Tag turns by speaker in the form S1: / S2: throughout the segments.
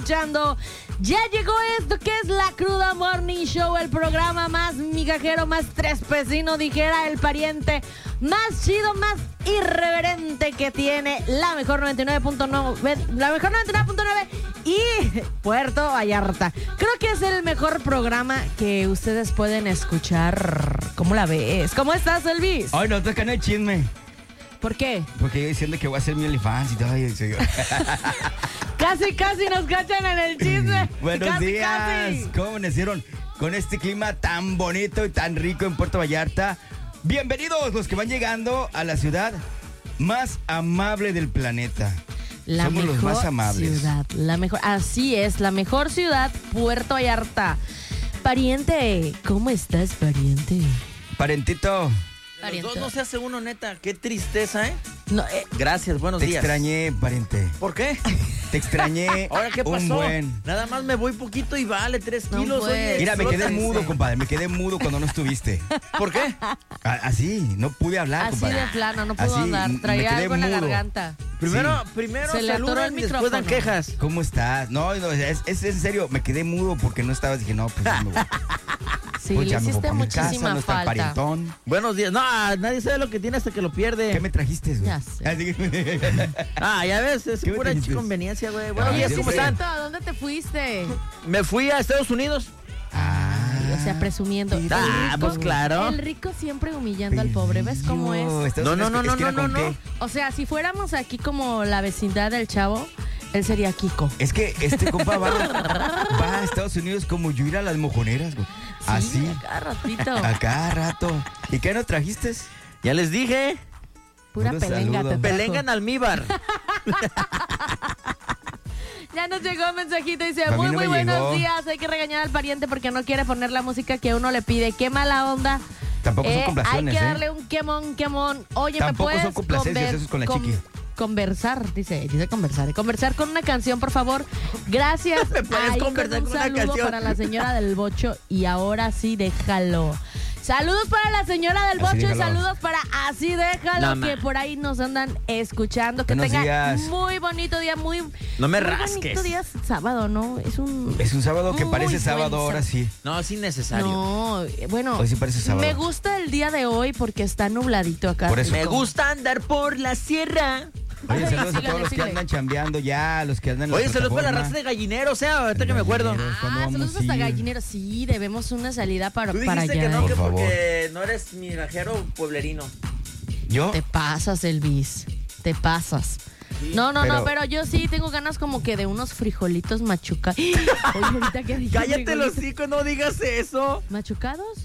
S1: escuchando. Ya llegó esto que es la Cruda Morning Show, el programa más migajero, más trespecino, dijera el pariente, más chido, más irreverente que tiene la mejor 99.9 y Puerto Vallarta. Creo que es el mejor programa que ustedes pueden escuchar. ¿Cómo la ves? ¿Cómo estás, Elvis?
S2: Ay, no tocan el chisme.
S1: ¿Por qué?
S2: Porque yo diciendo que voy a hacer mi OnlyFans y todo.
S1: Casi nos cachan en el chisme.
S2: Buenos días.
S1: Casi.
S2: ¿Cómo amanecieron con este clima tan bonito y tan rico en Puerto Vallarta? Bienvenidos los que van llegando a la ciudad más amable del planeta. Somos los más amables.
S1: Ciudad, así es, la mejor ciudad, Puerto Vallarta. Pariente, ¿cómo estás, pariente?
S2: Parentito.
S3: Los dos no se hace uno, neta. Qué tristeza, ¿eh?
S1: No,
S3: Gracias, buenos días.
S2: Te extrañé, pariente.
S3: ¿Por qué?
S2: Te extrañé.
S3: ¿Ahora qué pasó?
S2: Un buen.
S3: Nada más me voy poquito y vale 3
S1: No
S3: kilos.
S1: puedes.
S3: Oye,
S2: Mira, me quedé
S3: explotas.
S2: mudo, compadre. Me quedé mudo cuando no estuviste.
S3: ¿Por qué?
S2: Así, no pude hablar,
S1: así
S2: compadre.
S1: de plano, no pudo
S2: Así,
S1: andar.
S2: me
S1: Traía
S2: quedé
S1: algo en la
S2: mudo.
S1: garganta.
S3: Primero
S1: Se le atoró
S3: saludan
S1: el
S3: y después dan
S1: micrófono.
S3: quejas.
S2: ¿Cómo estás? No, es en serio, me quedé mudo porque no estabas. Dije, no, pues ya me voy.
S1: Sí,
S2: Pues
S1: le
S2: ya me voy
S1: hiciste
S2: pa' mi casa,
S1: muchísima
S2: no está el
S1: falta.
S2: parientón.
S3: Buenos días. No, nadie sabe lo que tiene hasta que lo pierde.
S2: ¿Qué me trajiste, güey?
S1: Ya sé.
S2: Así que-
S3: Ya ves, es
S2: ¿Qué me
S3: pura
S2: trajiste?
S3: conveniencia, güey. Buenos
S2: Ah,
S3: días,
S2: sí,
S3: ¿cómo
S2: sí.
S3: están?
S1: ¿A dónde te fuiste?
S3: Me fui a Estados Unidos.
S1: O sea, presumiendo. El
S3: Pues claro.
S1: El rico siempre humillando al pobre. ¿Ves cómo es?
S3: No,
S1: O sea, si fuéramos aquí como la vecindad del Chavo, él sería Kiko.
S2: Es que este compa va a Estados Unidos como yo ir a las mojoneras, güey. Así,
S1: Sí, cada ratito.
S2: a cada rato. ¿Y qué no trajiste?
S3: Ya les dije.
S1: Pura
S2: Puro
S1: pelenga.
S2: saludo.
S1: te trajo.
S3: Pelenga en almíbar.
S1: Ya nos llegó un mensajito y dice,
S2: A mí
S1: muy
S2: no me
S1: buenos
S2: llegó.
S1: días. Hay que regañar al pariente porque no quiere poner la música que uno le pide. Qué mala onda.
S2: Tampoco son
S1: Hay
S2: complaciones,
S1: que
S2: ¿eh?
S1: darle un quemón. Oye,
S2: Tampoco
S1: ¿me puedes
S2: son complacencias, eso es con la chiqui.
S1: Conversar, dice conversar. Conversar con una canción, por favor. Gracias.
S3: ¿Me puedes
S1: Ahí
S3: conversar
S1: un
S3: con una
S1: saludo
S3: canción?
S1: para la señora del Bocho. Y ahora sí, déjalo. Saludos para la señora del
S2: Así
S1: Bocho y
S2: déjalo.
S1: saludos para Así Déjalo,
S3: No,
S1: que
S3: ma.
S1: por ahí nos andan escuchando. Que
S2: Buenos
S1: tengan
S2: días.
S1: muy bonito día, muy
S3: No me
S1: muy
S3: rasques.
S1: bonito día sábado, ¿no? Es un
S2: sábado que
S1: muy
S2: parece
S1: buen
S2: sábado, ahora sí.
S3: No, es innecesario.
S1: No, bueno,
S2: Hoy sí parece sábado.
S1: me gusta el día de hoy porque está nubladito acá.
S2: Por eso.
S3: Me gusta andar por la sierra.
S2: Oye,
S1: Ay,
S2: saludos a
S1: sígale,
S2: todos los que
S1: sígale.
S2: andan chambeando ya, los que andan en la
S3: Oye, saludos para la
S2: plataforma.
S3: raza de gallinero, o sea, ahorita que me acuerdo.
S2: Gallinero. ¿Cuándo vamos
S1: Saludos
S2: a
S1: hasta
S2: ir?
S1: Gallinero. Sí, debemos una salida para
S3: Tú dijiste
S1: allá.
S3: que no,
S2: Por
S3: que
S2: favor.
S3: porque no eres migajero pueblerino.
S2: ¿Yo?
S1: Te pasas, Elvis. Te pasas.
S3: Sí.
S1: No,
S2: Pero-
S1: pero yo sí tengo ganas como que de unos frijolitos machucados. Oye, ahorita que dije
S3: Cállate los
S1: frijolitos.
S3: hijos, no digas eso.
S1: ¿Machucados?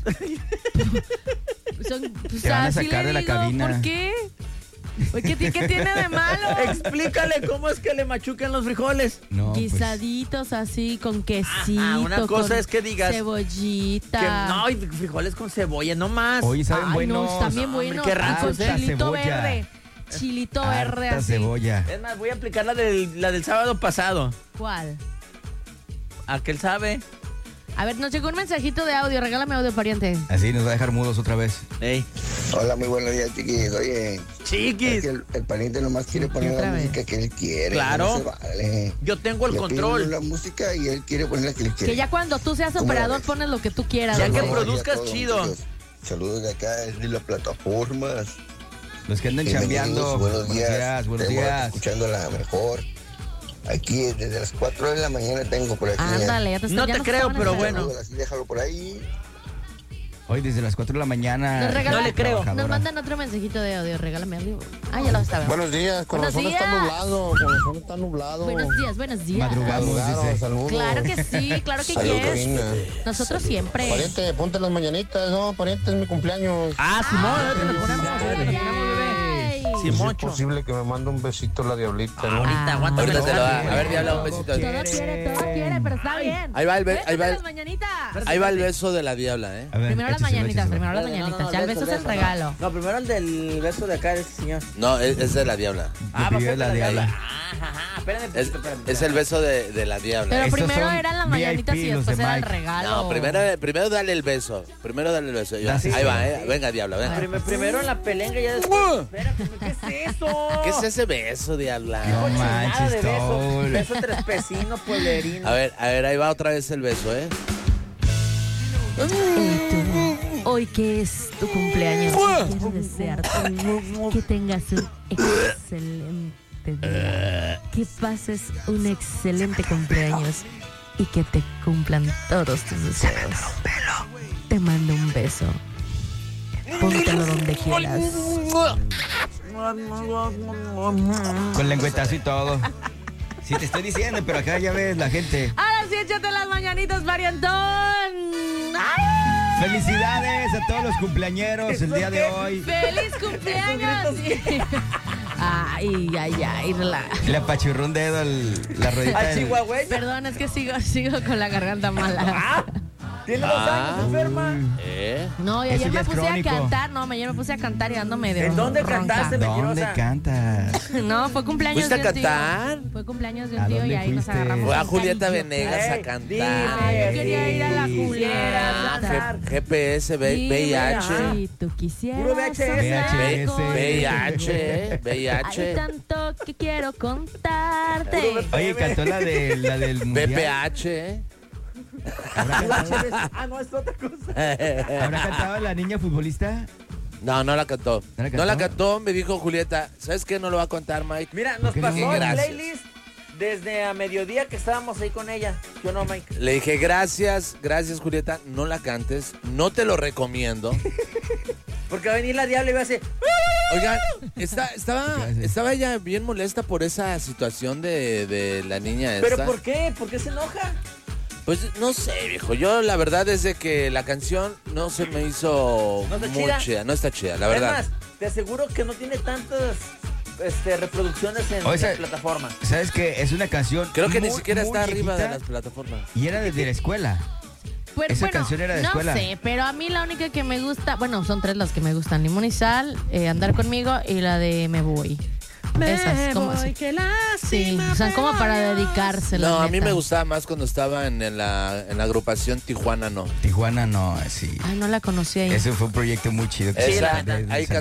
S1: Son, pues,
S2: Te van a
S1: así
S2: sacar
S1: le
S2: de la
S1: digo,
S2: cabina.
S1: ¿por qué? Oye, ¿qué tiene de malo?
S3: Explícale cómo es que le machucan los frijoles.
S2: No, pues,
S1: Guisaditos así con quesito.
S3: una cosa
S1: con
S3: es que digas
S1: cebollita.
S3: Que no, y frijoles con cebolla, no más.
S2: Oye, ¿saben
S1: Ay,
S2: buenos?
S1: no, están bien
S3: No, hombre,
S1: buenos.
S3: qué
S1: Y
S3: raros,
S1: con
S3: ¿eh?
S1: chilito
S2: Cebolla.
S1: verde. Chilito verde
S2: harta
S1: así.
S2: cebolla.
S3: Es más, voy a aplicar la del sábado pasado.
S1: ¿Cuál?
S3: Aquel sabe.
S1: A ver, nos llegó un mensajito de audio. Regálame audio, pariente.
S2: Así nos va a dejar mudos otra vez.
S3: Ey.
S4: Hola, muy buenos días, chiquis. Oye, es
S3: Chiquis,
S4: que el pariente nomás quiere poner
S1: otra
S4: la
S1: vez.
S4: música que él quiere.
S3: Claro.
S4: No se vale.
S3: yo tengo el
S4: Le pide
S3: control.
S4: la música y él quiere poner la que él quiere.
S1: Que ya cuando tú seas
S4: ¿Cómo
S1: operador
S4: la ves?
S1: pones lo que tú quieras.
S3: Ya
S1: ¿no?
S3: que
S4: Buenos días a
S3: produzcas
S4: todos,
S3: chido.
S4: muchachos. Saludos de acá, de las plataformas.
S2: Los que andan
S4: Bienvenidos,
S2: chambeando.
S4: buenos días.
S2: Buenos
S4: Tenemos
S2: días.
S4: escuchando la mejor. Aquí desde las 4 de la mañana tengo por aquí.
S1: Ándale, ya te
S3: No
S1: ya
S3: te
S1: nos
S3: creo,
S1: estaban
S3: pero
S1: esperando.
S3: bueno.
S4: Así déjalo por ahí.
S2: Hoy desde las 4 de la mañana.
S1: Nos regalan-
S3: No le creo.
S1: Nos
S2: trabajadora.
S1: mandan otro mensajito de audio. Regálame audio. Ah, ya lo estaba.
S5: Buenos días,
S1: Buenos
S5: corazón está
S1: días.
S5: nublado, corazón está nublado.
S1: Buenos días.
S2: Madrugado.
S5: Claro,
S2: dice.
S5: saludos.
S1: Claro que sí, claro que
S5: Salud,
S1: yes.
S5: cabina.
S1: Nosotros siempre.
S5: Pariente, ponte las mañanitas, no, pariente, es mi cumpleaños.
S3: Simón, ahorita le ponemos, bebé.
S1: Ay.
S5: Si es
S3: Simocho.
S5: posible que me mande un besito la diablita, ¿no?
S3: Ahorita, aguántame.
S6: Ahorita te lo va.
S3: tantito.
S6: A ver, Diabla, un besito.
S1: Todo quiere, pero está bien.
S6: Ahí va el
S1: Vete
S6: ahí va
S1: con
S6: el-
S1: las mañanitas.
S6: ahí va el beso de la Diabla, ¿eh?
S2: A ver,
S1: Primero las
S2: écheselo,
S1: mañanitas,
S2: écheselo.
S1: primero las
S3: No,
S1: mañanitas.
S3: no,
S1: Ya el
S3: beso,
S1: beso es el
S3: beso,
S1: regalo.
S3: No, primero el del beso de acá de este señor.
S6: No, es de la Diabla.
S2: Yo pedí
S3: va a ser
S2: la
S3: de
S2: Diabla.
S3: Ajá,
S6: Es el beso de la diabla.
S1: Pero
S2: Estos
S1: primero
S2: son
S1: eran las mañanitas
S2: VIP,
S1: y
S2: los
S1: después
S2: de
S1: era el
S2: Mike.
S1: regalo.
S6: No, primero dale el beso.
S2: Dáselo.
S6: Ahí va, venga, diabla, venga.
S3: Primero en la pelenga y ya después. Espérate, ¿qué es eso?
S6: ¿Qué es ese beso, diabla?
S2: No
S3: Nada
S2: manches,
S3: de beso.
S2: Toul.
S3: Beso trespecino, pueblerino.
S6: A ver, ahí va otra vez el beso, ¿eh?
S1: Hoy que es tu cumpleaños, quiero desearte que tengas un excelente día, que pases un excelente cumpleaños y que te cumplan todos tus deseos. Te mando un beso. Póntelo donde quieras.
S2: Con lengüetazo y todo. Sí, te estoy diciendo, pero acá ya ves la gente.
S1: Ahora sí, échate las mañanitas, parientón. ¡Ay!
S2: Felicidades a todos los cumpleañeros el día de hoy.
S1: ¡Feliz cumpleaños! Ay,
S2: Le apachurró un dedo la rodita.
S3: Al chihuahueño.
S1: Perdón, es que sigo con la garganta mala.
S3: Tiene 2 años, enferma.
S1: No, y
S2: Eso
S1: ayer
S2: ya
S1: me
S2: es
S1: puse
S2: crónico.
S1: a cantar. No, ayer me puse a cantar y dándome de
S3: ¿En dónde
S1: ronca.
S3: cantaste?
S2: ¿Dónde
S3: Mentirosa.
S2: cantas?
S1: No, fue cumpleaños
S6: ¿Fuiste
S1: de
S6: a
S1: un tío.
S6: cantar?
S1: Fue cumpleaños de
S2: ¿A
S1: un tío y
S2: dónde
S1: ahí nos
S2: fuiste?
S1: agarramos.
S6: Fue a
S1: un
S6: Julieta
S1: cariño.
S6: Venegas a
S3: Ey,
S6: cantar.
S1: Ah, yo quería ir a la
S3: Quisieras
S1: Julieta.
S6: GPS, VIH.
S1: Si tú quisieras.
S3: Puro VHS.
S1: saber cómo-
S6: VIH.
S1: Hay tanto que quiero contarte.
S2: Oye, cantó la del mundial.
S6: BPH.
S3: Ah, no, es otra cosa.
S2: ¿Habrá cantado la niña futbolista?
S6: No la cantó.
S2: ¿No la cantó?
S6: No la cantó, me dijo Julieta. ¿Sabes qué? No lo va a contar, Mike.
S3: Mira, nos
S2: qué no?
S3: pasó el
S6: Gracias.
S3: playlist desde a mediodía que estábamos ahí con ella. Yo no, Mike.
S6: Le dije, gracias, Julieta. No la cantes. No te lo recomiendo.
S3: Porque va a venir la diabla y va a decir...
S6: Oigan, estaba ella bien molesta por esa situación de la niña esta.
S3: ¿Pero por qué? ¿Por qué se enoja?
S6: Pues no sé, viejo. Yo la verdad es de que la canción no se me hizo
S3: ¿No está
S6: muy
S3: chida?
S6: chida. No está chida, la verdad.
S3: Es más, te aseguro que no tiene tantas reproducciones en
S2: O sea,
S3: la plataforma.
S2: ¿Sabes qué? Es una canción
S6: Creo que ni
S2: muy,
S6: siquiera
S2: muy
S6: está arriba de
S2: viejita
S6: las plataformas.
S2: y era desde la escuela.
S1: Pues,
S2: Esa canción era de
S1: no
S2: escuela.
S1: sé, pero a mí la única que me gusta, bueno, son 3 las que me gustan, Limón y Sal, Andar Conmigo y la de Me Voy. Esas, como así. Sí, son como para dedicárselas.
S6: No, a mí
S1: neta.
S6: me gustaba más cuando estaba en la agrupación Tijuana, no.
S2: Tijuana no, sí.
S1: Ay, no la conocí ahí.
S2: Ese fue un proyecto muy chido. que
S6: Esa,
S2: salió de
S6: ahí
S2: San